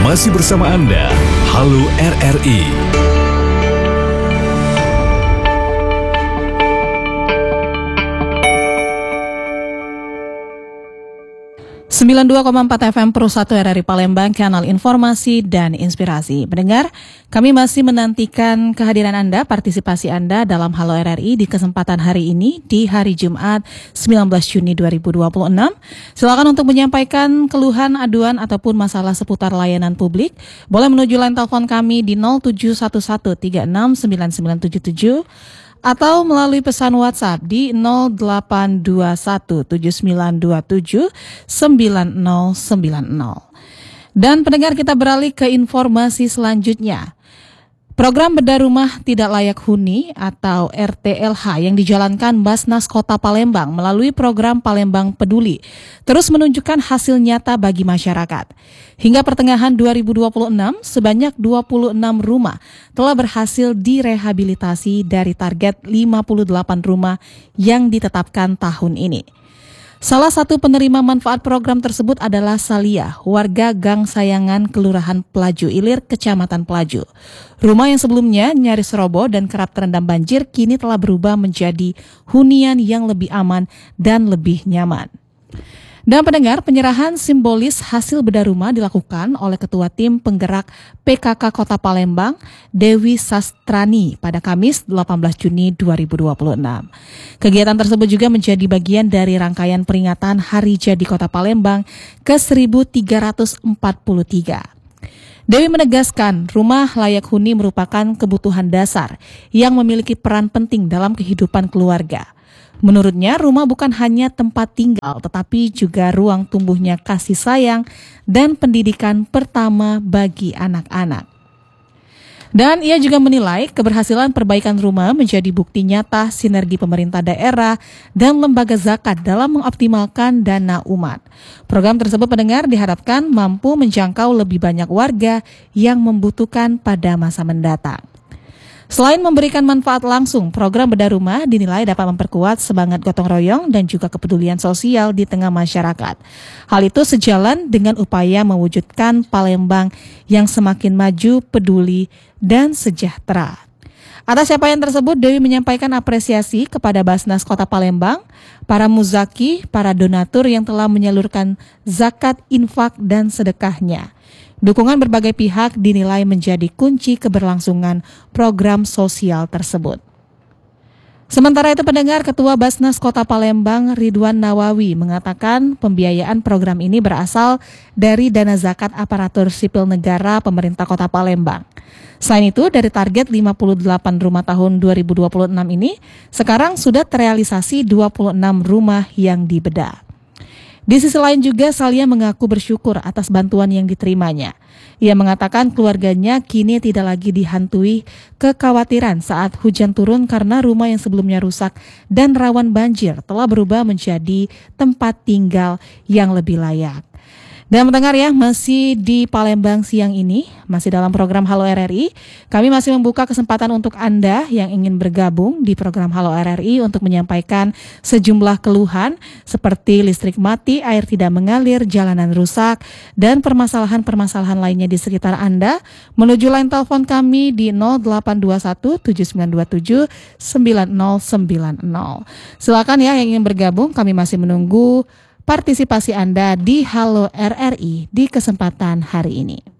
Masih bersama Anda, Halo RRI. 92,4 FM Pro 1 RRI Palembang, kanal informasi dan inspirasi. Pendengar, kami masih menantikan kehadiran Anda, partisipasi Anda dalam Halo RRI di kesempatan hari ini, di hari Jumat 19 Juni 2026. Silakan untuk menyampaikan keluhan, aduan, ataupun masalah seputar layanan publik. Boleh menuju line telepon kami di 0711369977 atau melalui pesan WhatsApp di 082179279090. Dan pendengar, kita beralih ke informasi selanjutnya. Program Bedah Rumah Tidak Layak Huni atau RTLH yang dijalankan Basnas Kota Palembang melalui program Palembang Peduli terus menunjukkan hasil nyata bagi masyarakat. Hingga pertengahan 2026, sebanyak 26 rumah telah berhasil direhabilitasi dari target 58 rumah yang ditetapkan tahun ini. Salah satu penerima manfaat program tersebut adalah Salia, warga Gang Sayangan, Kelurahan Pelaju Ilir, Kecamatan Pelaju. Rumah yang sebelumnya nyaris roboh dan kerap terendam banjir kini telah berubah menjadi hunian yang lebih aman dan lebih nyaman. Dan pendengar, penyerahan simbolis hasil bedah rumah dilakukan oleh Ketua Tim Penggerak PKK Kota Palembang, Dewi Sastrani, pada Kamis 18 Juni 2026. Kegiatan tersebut juga menjadi bagian dari rangkaian peringatan Hari Jadi Kota Palembang ke-1343. Dewi menegaskan rumah layak huni merupakan kebutuhan dasar yang memiliki peran penting dalam kehidupan keluarga. Menurutnya, rumah bukan hanya tempat tinggal, tetapi juga ruang tumbuhnya kasih sayang dan pendidikan pertama bagi anak-anak. Dan ia juga menilai keberhasilan perbaikan rumah menjadi bukti nyata sinergi pemerintah daerah dan lembaga zakat dalam mengoptimalkan dana umat. Program tersebut, pendengar, diharapkan mampu menjangkau lebih banyak warga yang membutuhkan pada masa mendatang. Selain memberikan manfaat langsung, program bedah rumah dinilai dapat memperkuat semangat gotong royong dan juga kepedulian sosial di tengah masyarakat. Hal itu sejalan dengan upaya mewujudkan Palembang yang semakin maju, peduli, dan sejahtera. Atas capaian tersebut, Dewi menyampaikan apresiasi kepada Basnas Kota Palembang, para muzaki, para donatur yang telah menyalurkan zakat, infak, dan sedekahnya. Dukungan berbagai pihak dinilai menjadi kunci keberlangsungan program sosial tersebut. Sementara itu, pendengar, Ketua Basnas Kota Palembang Ridwan Nawawi mengatakan pembiayaan program ini berasal dari dana zakat aparatur sipil negara pemerintah Kota Palembang. Selain itu, dari target 58 rumah tahun 2026 ini, sekarang sudah terrealisasi 26 rumah yang dibedah. Di sisi lain juga, Salia mengaku bersyukur atas bantuan yang diterimanya. Ia mengatakan keluarganya kini tidak lagi dihantui kekhawatiran saat hujan turun karena rumah yang sebelumnya rusak dan rawan banjir telah berubah menjadi tempat tinggal yang lebih layak. Dan mendengar ya, masih di Palembang siang ini, masih dalam program Halo RRI, kami masih membuka kesempatan untuk Anda yang ingin bergabung di program Halo RRI untuk menyampaikan sejumlah keluhan seperti listrik mati, air tidak mengalir, jalanan rusak, dan permasalahan-permasalahan lainnya di sekitar Anda. Menuju line telepon kami di 082179279090. Silakan ya yang ingin bergabung, kami masih menunggu partisipasi Anda di Halo RRI di kesempatan hari ini.